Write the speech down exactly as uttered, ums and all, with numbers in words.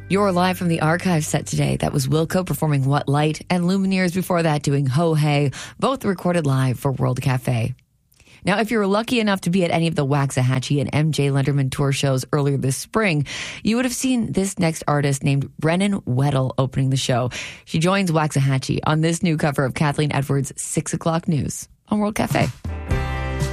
You're live from the archive set today. That was Wilco performing What Light, and Lumineers before that doing Ho Hey, both recorded live for World Cafe. Now, if you were lucky enough to be at any of the Waxahachie and M J Lenderman tour shows earlier this spring, you would have seen this next artist named Brennan Weddle opening the show. She joins Waxahachie on this new cover of Kathleen Edwards' Six O'Clock News on World Cafe.